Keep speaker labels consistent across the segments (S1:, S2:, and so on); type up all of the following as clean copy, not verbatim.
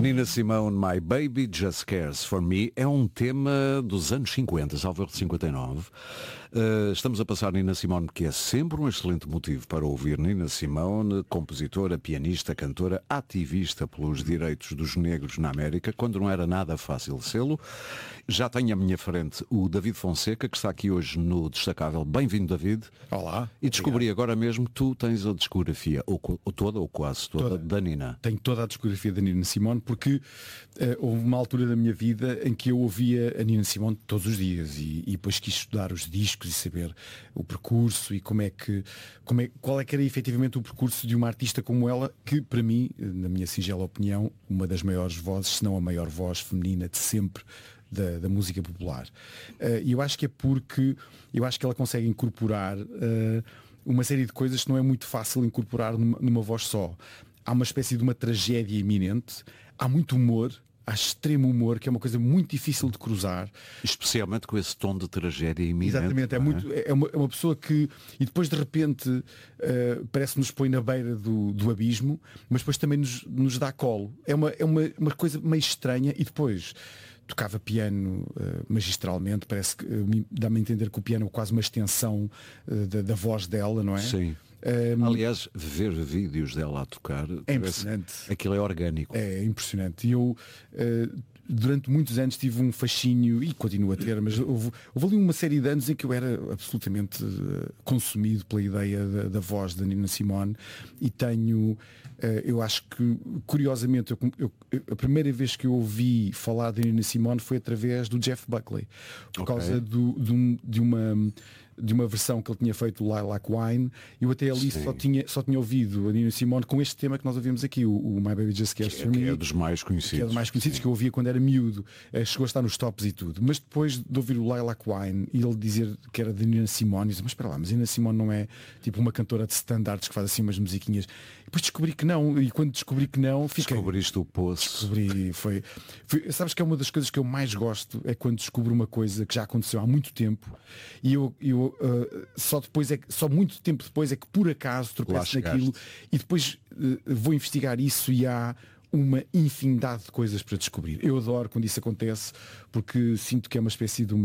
S1: Nina Simone, My Baby Just Cares For Me, é um tema dos anos 50, salvo erro de 59. Estamos a passar Nina Simone, que é sempre um excelente motivo para ouvir Nina Simone, compositora, pianista, cantora, ativista pelos direitos dos negros na América, quando não era nada fácil sê-lo. Já tenho à minha frente o David Fonseca, que está aqui hoje no Destacável. Bem-vindo, David.
S2: Olá.
S1: E descobri agora mesmo que tu tens a discografia, ou toda ou quase toda, da Nina.
S2: Tenho toda a discografia da Nina Simone, porque houve uma altura da minha vida em que eu ouvia a Nina Simone todos os dias e depois quis estudar os discos e saber o percurso e qual é que era efetivamente o percurso de uma artista como ela, que para mim, na minha singela opinião, uma das maiores vozes, se não a maior voz feminina de sempre da música popular. E eu acho que é porque eu acho que ela consegue incorporar uma série de coisas que não é muito fácil incorporar numa voz só. Há uma espécie de uma tragédia iminente, há muito humor, há extremo humor, que é uma coisa muito difícil de cruzar.
S1: Especialmente com esse tom de tragédia iminente.
S2: Exatamente, é uma pessoa que, e depois de repente parece que nos põe na beira do abismo, mas depois também nos dá colo. É uma coisa meio estranha. E depois tocava piano magistralmente, parece que dá-me a entender que o piano é quase uma extensão da voz dela, não é?
S1: Sim. Aliás, ver vídeos dela a tocar
S2: é impressionante.
S1: Aquilo é orgânico.
S2: É impressionante. E eu durante muitos anos tive um fascínio, e continuo a ter, mas houve ali uma série de anos em que eu era absolutamente consumido pela ideia da voz da Nina Simone. E tenho, eu acho que curiosamente a primeira vez que eu ouvi falar da Nina Simone foi através do Jeff Buckley, por causa de uma versão que ele tinha feito, Lilac Wine. Eu até ali só tinha ouvido a Nina Simone com este tema que nós ouvimos aqui, o My Baby Just Cares For Me,
S1: que é dos mais conhecidos,
S2: que é dos mais conhecidos, que eu ouvia quando era miúdo. Chegou a estar nos tops e tudo. Mas depois de ouvir o Lilac Wine e ele dizer que era de Nina Simone, eu disse, mas espera lá, mas a Nina Simone não é tipo uma cantora de standards que faz assim umas musiquinhas? E depois descobri que não, e quando descobri que não, fiquei...
S1: Descobriste o poço.
S2: Descobri, sabes que é uma das coisas que eu mais gosto, é quando descubro uma coisa que já aconteceu há muito tempo e eu só muito tempo depois é que por acaso tropeço naquilo e depois vou investigar isso e há uma infinidade de coisas para descobrir. Eu adoro quando isso acontece, porque sinto que é uma espécie de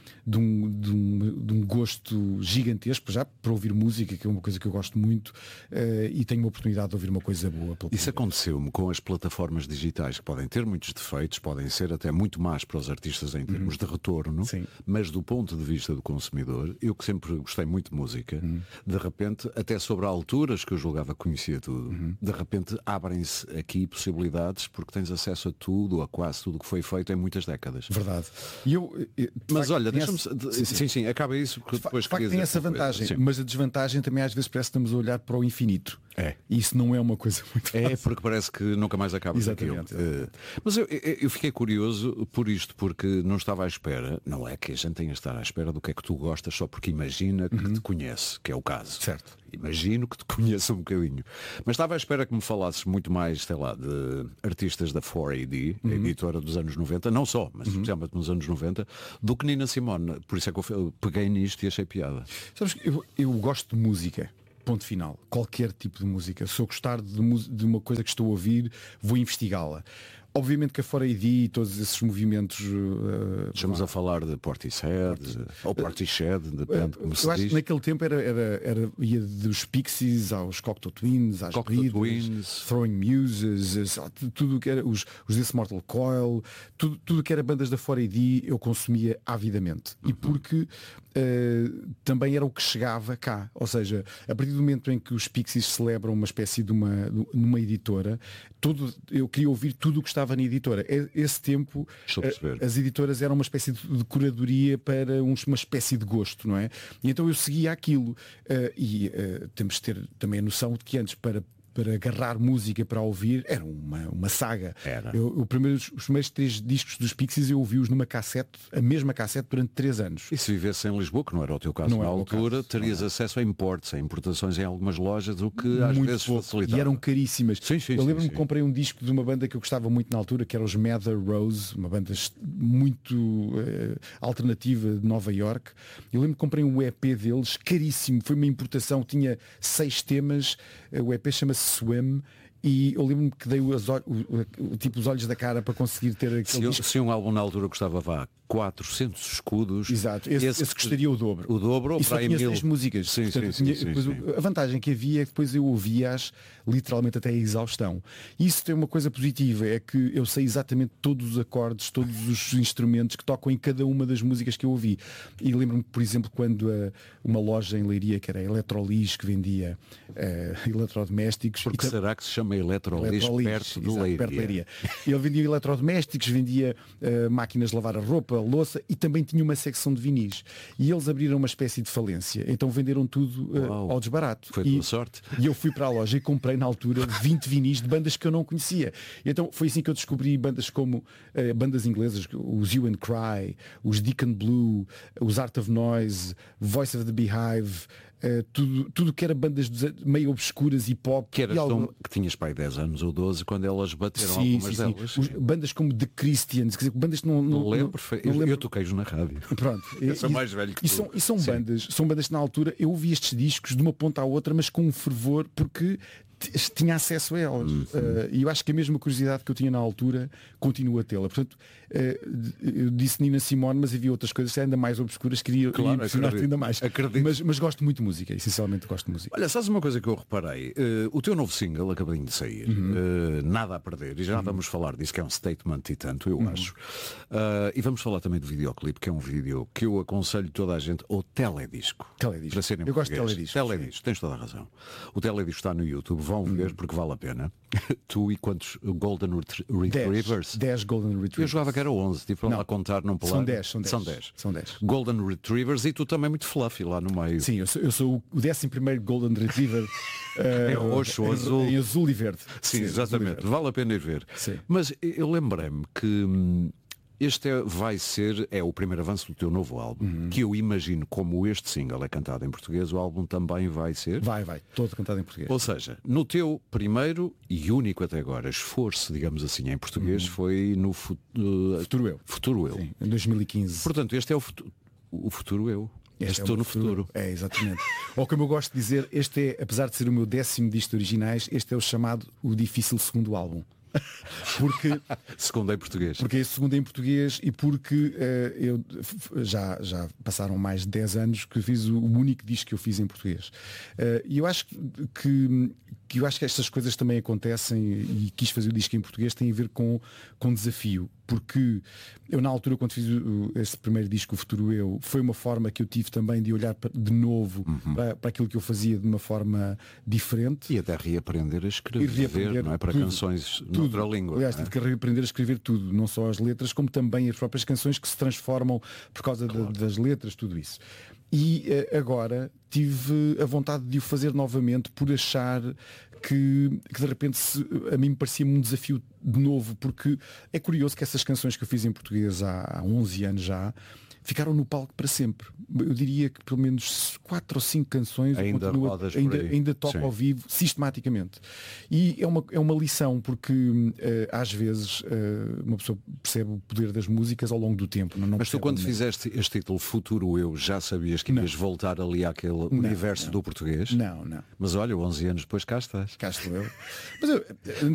S2: um gosto gigantesco já para ouvir música, que é uma coisa que eu gosto muito, e tenho a oportunidade de ouvir uma coisa boa.
S1: Isso aconteceu-me com as plataformas digitais, que podem ter muitos defeitos, podem ser até muito más para os artistas em termos de retorno.
S2: Sim.
S1: Mas do ponto de vista do consumidor, eu que sempre gostei muito de música, de repente, até sobre alturas que eu julgava que conhecia tudo, de repente abrem-se aqui possibilidades, porque tens acesso a tudo, a quase tudo que foi feito em muitas décadas.
S2: Verdade.
S1: Mas olha, deixa-me... Sim, acaba isso, porque depois...
S2: De facto tem essa vantagem, mas a desvantagem também às vezes parece que estamos a olhar para o infinito. E isso não é uma coisa muito fácil.
S1: Porque parece que nunca mais acaba aquilo. Mas eu fiquei curioso por isto, porque não estava à espera, não é que a gente tenha de estar à espera do que é que tu gostas só porque imagina que te conhece, que é o caso.
S2: Certo.
S1: Imagino que te conheça um bocadinho. Mas estava à espera que me falasses muito mais, sei lá, de artistas da 4AD, a editora dos anos 90, não só, mas especialmente nos anos 90, do que Nina Simone. Por isso é que eu peguei nisto e achei piada.
S2: Sabes que eu gosto de música. Ponto final. Qualquer tipo de música. Se eu gostar de uma coisa que estou a ouvir, vou investigá-la. Obviamente que a 4AD e todos esses movimentos...
S1: Estamos a falar de Portishead, ou Portishead, depende como se diz.
S2: Eu acho que naquele tempo ia dos Pixies aos Cocteau Twins, às Breeders, Throwing Muses, tudo que era os This Mortal Coil, tudo que era bandas da 4AD eu consumia avidamente. E porque também era o que chegava cá. Ou seja, a partir do momento em que os Pixies celebram uma espécie de numa editora, eu queria ouvir tudo o que estava na editora. Esse tempo as editoras eram uma espécie de curadoria para uma espécie de gosto, não é? E então eu seguia aquilo. Temos de ter também a noção de que antes para agarrar música para ouvir era uma saga. Os primeiros 3 discos dos Pixies eu ouvi-os numa cassete, a mesma cassete, durante 3 anos.
S1: E se vivesse em Lisboa, que não era o teu caso na altura, terias acesso a importes, a importações em algumas lojas, o que às vezes facilitava.
S2: E eram caríssimas.
S1: Eu
S2: lembro-me que comprei um disco de uma banda que eu gostava muito na altura, que era os Mather Rose, uma banda muito alternativa de Nova York. Eu lembro que comprei um EP deles, caríssimo, foi uma importação, tinha 6 temas, o EP chama-se Swim, e eu lembro-me que dei os olhos da cara para conseguir ter aquele
S1: se um álbum na altura custava 400 escudos.
S2: Exato, esse custaria o dobro.
S1: O dobro,
S2: e só tinha 6 músicas.
S1: Sim,
S2: Portanto,
S1: sim.
S2: A vantagem que havia é que depois eu ouvia-as literalmente até a exaustão. E isso tem uma coisa positiva, é que eu sei exatamente todos os acordes, todos os instrumentos que tocam em cada uma das músicas que eu ouvi. E lembro-me, por exemplo, quando uma loja em Leiria, que era a Electrolis, que vendia eletrodomésticos.
S1: Porque será que se chama Electrolis perto de Leiria?
S2: Ele vendia eletrodomésticos, vendia máquinas de lavar a roupa, a louça, e também tinha uma secção de vinis. E eles abriram uma espécie de falência. Então venderam tudo ao desbarato.
S1: Foi tua sorte.
S2: E eu fui para a loja e comprei na altura 20 vinis de bandas que eu não conhecia. E então foi assim que eu descobri bandas como bandas inglesas, os You and Cry, os Deacon Blue, os Art of Noise, Voice of the Beehive, tudo que era bandas meio obscuras e pop.
S1: Que tinhas pai 10 anos ou 12 quando elas bateram algumas delas.
S2: Bandas como The Christians, quer dizer, bandas que não
S1: lembro. Eu toquei-os na rádio.
S2: Pronto.
S1: Eu sou mais velho que tu.
S2: E são bandas que na altura eu ouvi estes discos de uma ponta à outra, mas com um fervor, porque tinha acesso a elas. E eu acho que a mesma curiosidade que eu tinha na altura continua a tê-la. Portanto, eu disse Nina Simone, mas havia outras coisas ainda mais obscuras que queria impressionar-te ainda mais. Mas gosto muito de música, essencialmente gosto de música.
S1: Olha, sabes uma coisa que eu reparei? O teu novo single acabadinho de sair, Nada a Perder, e já vamos falar disso, que é um statement e tanto, eu acho. E vamos falar também do videoclipe, que é um vídeo que eu aconselho toda a gente, ou teledisco.
S2: Teledisco.
S1: Eu
S2: gosto de teledisco.
S1: Teledisco, tens toda a razão. O teledisco está no YouTube, vão ver porque vale a pena. Tu e quantos Golden Retrievers?
S2: 10 Golden Retrievers.
S1: Eu jogava que era 11, tive para lá contar, não para lá.
S2: São 10.
S1: Golden Retrievers, e tu também muito fluffy lá no meio.
S2: Sim, eu sou o 11º Golden Retriever.
S1: Em roxo, azul.
S2: Em azul e verde.
S1: Sim, exatamente. Vale a pena ir ver.
S2: Sim.
S1: Mas eu lembrei-me que este vai ser o primeiro avanço do teu novo álbum, que eu imagino, como este single é cantado em português, o álbum também vai ser?
S2: Vai, todo cantado em português.
S1: Ou seja, no teu primeiro e único até agora esforço, digamos assim, em português, foi no
S2: Futuro Eu.
S1: Futuro Eu.
S2: Sim, em 2015.
S1: Portanto, este é o Futuro Eu. Estou no futuro.
S2: É, exatamente. Ou como eu gosto de dizer, este é, apesar de ser o meu 10º disco de originais, este é o chamado o difícil segundo álbum. Porque
S1: segundo em português.
S2: Porque é segundo em português e porque eu já passaram mais de 10 anos que fiz o único disco que eu fiz em português. E eu acho que estas coisas também acontecem, e quis fazer o disco em português tem a ver com desafio. Porque eu na altura, quando fiz esse primeiro disco, O Futuro Eu, foi uma forma que eu tive também de olhar de novo para aquilo que eu fazia de uma forma diferente.
S1: E até reaprender a escrever, não é? Para canções noutra língua.
S2: Aliás, tive que reaprender a escrever tudo, não só as letras, como também as próprias canções que se transformam por causa das letras, tudo isso. E agora tive a vontade de o fazer novamente por achar que de repente a mim me parecia um desafio de novo, porque é curioso que essas canções que eu fiz em português há 11 anos já ficaram no palco para sempre. Eu diria que pelo menos 4 ou 5 canções ainda toco ao vivo sistematicamente. E é uma lição, porque às vezes uma pessoa percebe o poder das músicas ao longo do tempo.
S1: Mas tu, quando fizeste este título Futuro Eu, já sabias que ias voltar ali àquele universo do português?
S2: Não.
S1: Mas olha, 11 anos depois cá estás.
S2: Cá estou eu. Mas